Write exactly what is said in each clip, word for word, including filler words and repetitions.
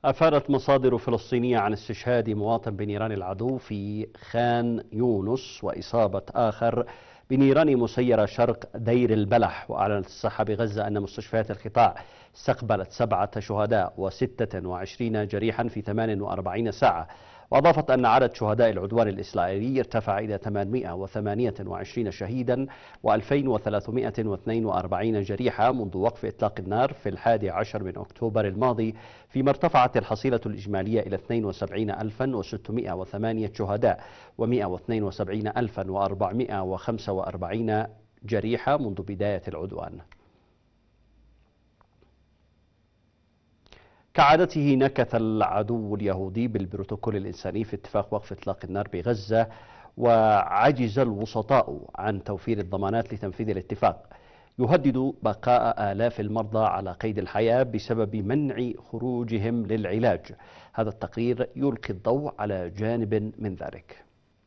أفادت مصادر فلسطينية عن استشهاد مواطن بنيران العدو في خان يونس وإصابة آخر بنيران مسيرة شرق دير البلح. وأعلنت الصحة بغزة أن مستشفيات القطاع استقبلت سبعة شهداء وستة وعشرين جريحا في ثمان وأربعين ساعة. وأضافت أن عدد شهداء العدوان الإسرائيلي ارتفع إلى ثمانمائة وثمانية وعشرين شهيدا وألفين وثلاثمائة واثنين وأربعين جريحا منذ وقف إطلاق النار في الحادي عشر من أكتوبر الماضي، فيما ارتفعت الحصيلة الإجمالية إلى اثنين وسبعين ألفا وستمائة وثمانية شهداء ومائة واثنين وسبعين ألفا وأربعمائة وخمسة وأربعين جريحا منذ بداية العدوان. كعادته نكث العدو اليهودي بالبروتوكول الإنساني في اتفاق وقف إطلاق النار بغزة، وعجز الوسطاء عن توفير الضمانات لتنفيذ الاتفاق. يهدد بقاء آلاف المرضى على قيد الحياة بسبب منع خروجهم للعلاج. هذا التقرير يلقي الضوء على جانب من ذلك.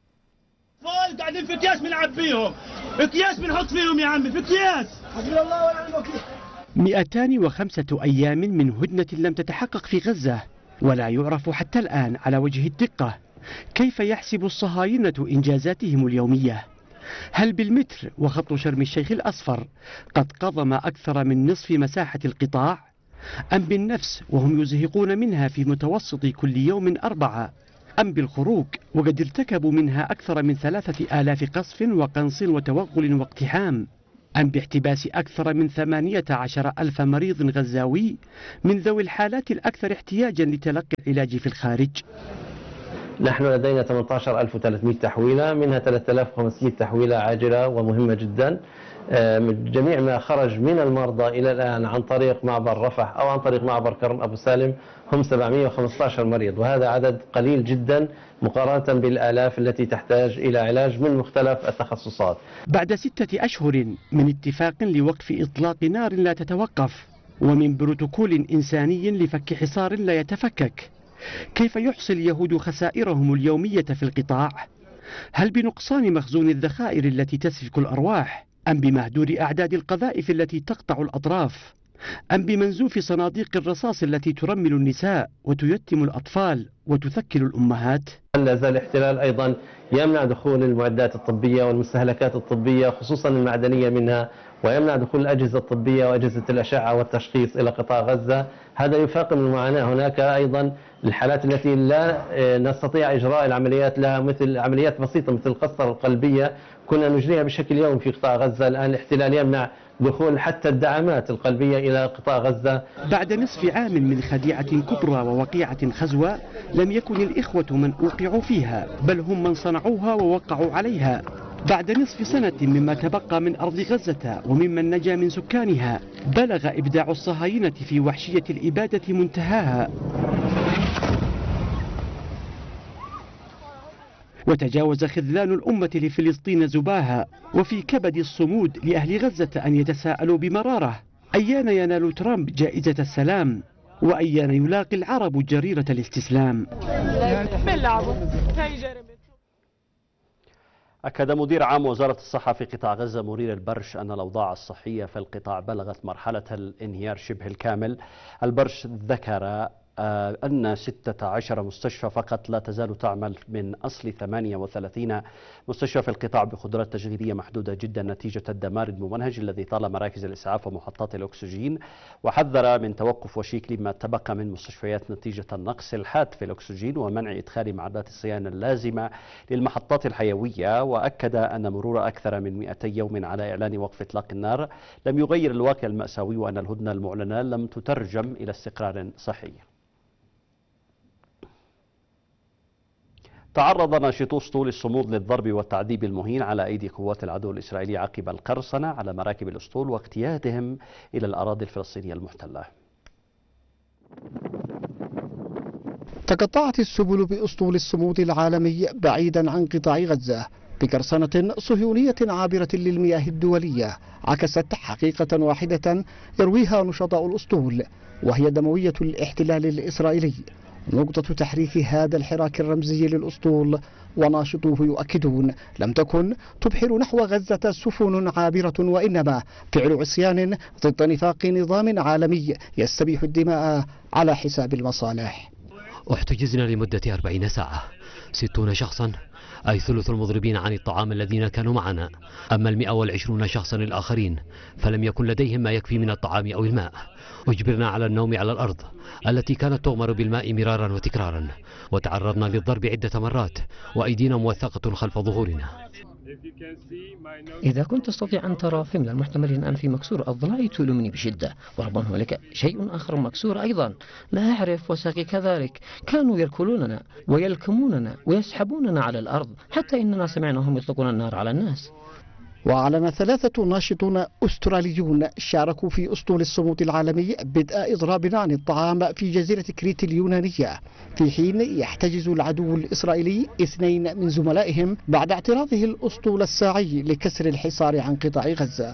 فايل قاعدين في اكياس بنعبيهم، اكياس بنحط فيهم يا عمي، في اكياس. حسبي الله ونعم الوكيل. مئتان وخمسة أيام من هدنة لم تتحقق في غزة، ولا يعرف حتى الآن على وجه الدقة كيف يحسب الصهاينة إنجازاتهم اليومية. هل بالمتر وخط شرم الشيخ الأصفر قد قضم أكثر من نصف مساحة القطاع، أم بالنفس وهم يزهقون منها في متوسط كل يوم أربعة، أم بالخروج وقد ارتكبوا منها أكثر من ثلاثة آلاف قصف وقنص وتوغل واقتحام، أم باحتباس أكثر من ثمانية عشر ألف مريض غزاوي من ذوي الحالات الأكثر احتياجا لتلقي العلاج في الخارج. نحن لدينا ثمانية عشر ألف وثلاثمائة تحويلة، منها ثلاثة آلاف وخمسمائة تحويلة عاجلة ومهمة جدا. جميع ما خرج من المرضى إلى الآن عن طريق معبر رفح أو عن طريق معبر كرم أبو سالم هم سبعمائة وخمسة عشر مريض، وهذا عدد قليل جدا مقارنة بالآلاف التي تحتاج إلى علاج من مختلف التخصصات. بعد ستة أشهر من اتفاق لوقف إطلاق نار لا تتوقف ومن بروتوكول إنساني لفك حصار لا يتفكك، كيف يحصي اليهود خسائرهم اليومية في القطاع؟ هل بنقصان مخزون الذخائر التي تسفك الأرواح، أم بمهدور أعداد القذائف التي تقطع الأطراف، أم بمنزوف صناديق الرصاص التي ترمل النساء وتيتم الأطفال وتثكل الأمهات؟ لا زال الاحتلال أيضا يمنع دخول المعدات الطبية والمستهلكات الطبية خصوصا المعدنية منها، ويمنع دخول الأجهزة الطبية وأجهزة الأشعة والتشخيص إلى قطاع غزة. هذا يفاقم المعاناة. هناك أيضا الحالات التي لا نستطيع إجراء العمليات لها، مثل عمليات بسيطة مثل القسطرة القلبية كنا نجريها بشكل يومي في قطاع غزة. الآن الاحتلال يمنع دخول حتى الدعامات القلبية إلى قطاع غزة. بعد نصف عام من خديعة كبرى ووقيعة خزوة، لم يكن الإخوة من أوقعوا فيها، بل هم من صنعوها ووقعوا عليها. بعد نصف سنة مما تبقى من أرض غزة وممن نجا من سكانها، بلغ إبداع الصهاينة في وحشية الإبادة منتهاها، وتجاوز خذلان الأمة لفلسطين زباها، وفي كبد الصمود لأهل غزة أن يتساءلوا بمرارة أيان ينال ترامب جائزة السلام، وأيان يلاقي العرب جريرة الاستسلام. أكد مدير عام وزارة الصحة في قطاع غزة مرير البرش أن الأوضاع الصحية في القطاع بلغت مرحلة الانهيار شبه الكامل. البرش ذكر أن ستة عشر مستشفى فقط لا تزال تعمل من أصل ثمانية وثلاثين مستشفى في القطاع بقدرات تشغيلية محدودة جدا نتيجة الدمار الممنهج الذي طال مراكز الإسعاف ومحطات الأكسجين، وحذر من توقف وشيك لما تبقى من مستشفيات نتيجة النقص الحاد في الأكسجين ومنع إدخال معدات الصيانة اللازمة للمحطات الحيوية. وأكد أن مرور أكثر من مئتي يوم على إعلان وقف إطلاق النار لم يغير الواقع المأساوي، وأن الهدنة المعلنة لم تترجم إلى استقرار صحي. تعرض ناشطو اسطول الصمود للضرب والتعذيب المهين على أيدي قوات العدو الإسرائيلي عقب القرصنة على مراكب الأسطول واغتيالهم إلى الأراضي الفلسطينية المحتلة. تقطعت السبل بأسطول الصمود العالمي بعيدا عن قطاع غزة بقرصنة صهيونية عابرة للمياه الدولية عكست حقيقة واحدة يرويها نشطاء الأسطول، وهي دموية الاحتلال الإسرائيلي نقطة تحريك هذا الحراك الرمزي للأسطول، وناشطوه يؤكدون لم تكن تبحر نحو غزة سفن عابرة، وإنما فعل عصيان ضد نفاق نظام عالمي يستبيح الدماء على حساب المصالح. احتجزنا لمدة أربعين ساعة، ستون شخصا أي ثلث المضربين عن الطعام الذين كانوا معنا. أما المئة والعشرون شخصا الآخرين فلم يكن لديهم ما يكفي من الطعام أو الماء. أجبرنا على النوم على الأرض التي كانت تغمر بالماء مرارا وتكرارا، وتعرضنا للضرب عدة مرات وأيدينا موثقة خلف ظهورنا. إذا كنت تستطيع أن ترى فمن المحتمل أن أنفي مكسور، الضلع تؤلمني بشدة، وربما هناك شيء آخر مكسور أيضا لا أعرف، وساقي كذلك. كانوا يركلوننا ويلكموننا ويسحبوننا على الأرض، حتى إننا سمعناهم يطلقون النار على الناس. وأعلن ثلاثة ناشطون أستراليون شاركوا في أسطول الصمود العالمي بدء إضراب عن الطعام في جزيرة كريت اليونانية، في حين يحتجز العدو الإسرائيلي اثنين من زملائهم بعد اعتراضه الأسطول الساعي لكسر الحصار عن قطاع غزة.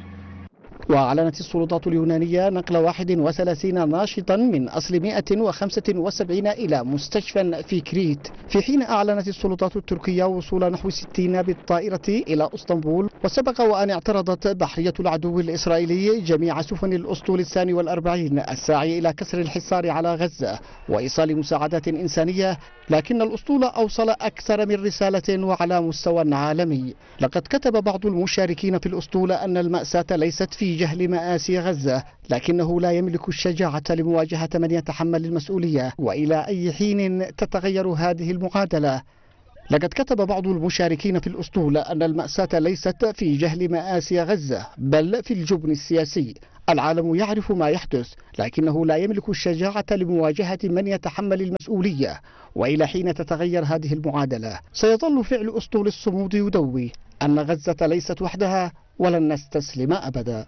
وأعلنت السلطات اليونانية نقل واحد وثلاثين ناشطا من أصل مئة وخمسة وسبعين إلى مستشفى في كريت، في حين أعلنت السلطات التركية وصول نحو ستين بالطائرة إلى اسطنبول. وسبق وأن اعترضت بحرية العدو الإسرائيلي جميع سفن الأسطول الثاني والأربعين الساعي إلى كسر الحصار على غزة وإيصال مساعدات إنسانية، لكن الأسطول أوصل أكثر من رسالة وعلى مستوى عالمي. لقد كتب بعض المشاركين في الأسطول أن المأساة ليست في جهل مآسي غزة، لكنه لا يملك الشجاعة لمواجهة من يتحمل المسؤولية. وإلى أي حين تتغير هذه المعادلة؟ لقد كتب بعض المشاركين في الأسطول أن المأساة ليست في جهل مآسي غزة، بل في الجبن السياسي. العالم يعرف ما يحدث، لكنه لا يملك الشجاعة لمواجهة من يتحمل المسؤولية. وإلى حين تتغير هذه المعادلة؟ سيظل فعل أسطول الصمود يدوي أن غزة ليست وحدها ولن نستسلم أبدا.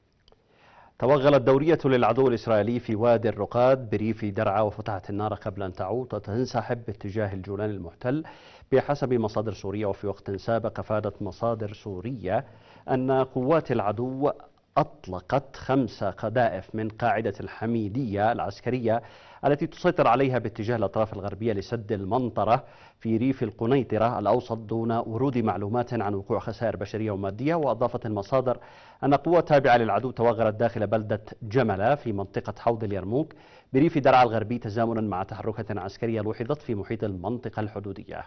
توغلت دورية للعدو الإسرائيلي في وادي الرقاد بريف درعا وفتحت النار قبل أن تعود وتنسحب باتجاه الجولان المحتل بحسب مصادر سورية. وفي وقت سابق أفادت مصادر سورية أن قوات العدو أطلقت خمس قذائف من قاعدة الحميدية العسكرية التي تسيطر عليها باتجاه الأطراف الغربية لسد المنطرة في ريف القنيطرة الأوسط دون ورود معلومات عن وقوع خسائر بشرية ومادية. وأضافت المصادر أن قوة تابعة للعدو توغلت داخل بلدة جملة في منطقة حوض اليرموك بريف درعا الغربي تزامنا مع تحركات عسكرية لوحظت في محيط المنطقة الحدودية.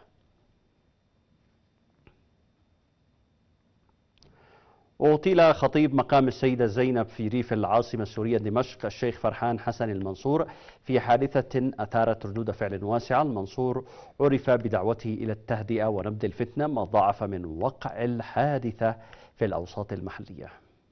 اغتيل خطيب مقام السيدة زينب في ريف العاصمة السورية دمشق الشيخ فرحان حسن المنصور في حادثة أثارت ردود فعل واسعة. المنصور عرف بدعوته إلى التهدئة ونبذ الفتنة، ما ضاعف من وقع الحادثة في الأوساط المحلية.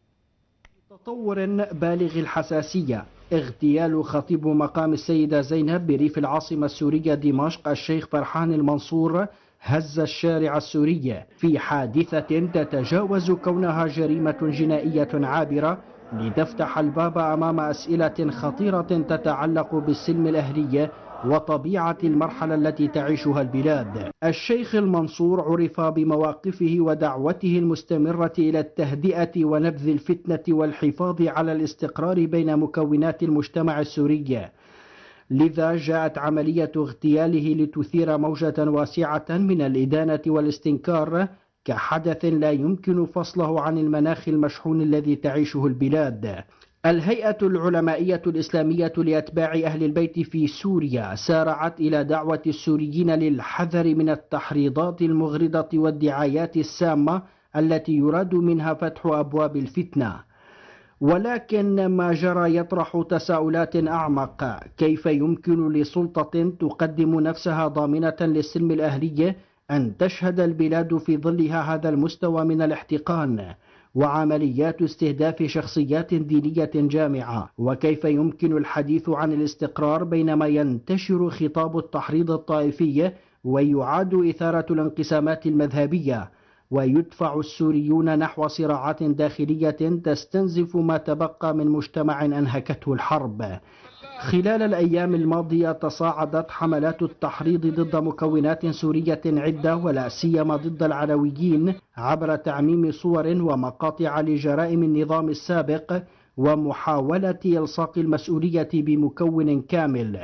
تطور بالغ الحساسية، اغتيال خطيب مقام السيدة زينب بريف العاصمة السورية دمشق الشيخ فرحان المنصور هز الشارع السوري في حادثة تتجاوز كونها جريمة جنائية عابرة لتفتح الباب أمام أسئلة خطيرة تتعلق بالسلم الأهلي وطبيعة المرحلة التي تعيشها البلاد. الشيخ المنصور عرف بمواقفه ودعوته المستمرة إلى التهدئة ونبذ الفتنة والحفاظ على الاستقرار بين مكونات المجتمع السوري، لذا جاءت عملية اغتياله لتثير موجة واسعة من الإدانة والاستنكار كحدث لا يمكن فصله عن المناخ المشحون الذي تعيشه البلاد. الهيئة العلمائية الإسلامية لأتباع أهل البيت في سوريا سارعت إلى دعوة السوريين للحذر من التحريضات المغرضة والدعايات السامة التي يراد منها فتح أبواب الفتنة. ولكن ما جرى يطرح تساؤلات أعمق: كيف يمكن لسلطة تقدم نفسها ضامنة للسلم الأهلي أن تشهد البلاد في ظلها هذا المستوى من الاحتقان وعمليات استهداف شخصيات دينية جامعة؟ وكيف يمكن الحديث عن الاستقرار بينما ينتشر خطاب التحريض الطائفي ويعاد إثارة الانقسامات المذهبية ويدفع السوريون نحو صراعات داخلية تستنزف ما تبقى من مجتمع أنهكته الحرب؟ خلال الأيام الماضية تصاعدت حملات التحريض ضد مكونات سورية عدة ولا سيما ضد العلويين عبر تعميم صور ومقاطع لجرائم النظام السابق ومحاولة إلصاق المسؤولية بمكون كامل،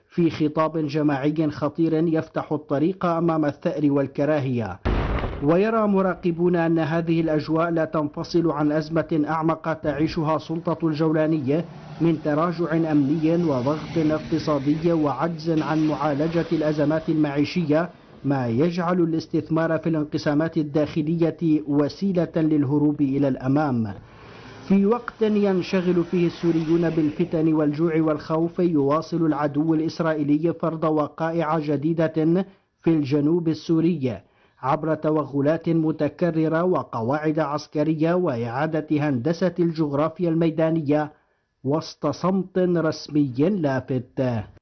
في خطاب جماعي خطير يفتح الطريق أمام الثأر والكراهية. ويرى مراقبون أن هذه الأجواء لا تنفصل عن أزمة أعمق تعيشها سلطة الجولانية من تراجع أمني وضغط اقتصادي وعجز عن معالجة الأزمات المعيشية، ما يجعل الاستثمار في الانقسامات الداخلية وسيلة للهروب إلى الأمام. في وقت ينشغل فيه السوريون بالفتن والجوع والخوف، يواصل العدو الإسرائيلي فرض وقائع جديدة في الجنوب السوري عبر توغلات متكررة وقواعد عسكرية وإعادة هندسة الجغرافيا الميدانية وسط صمت رسمي لافت.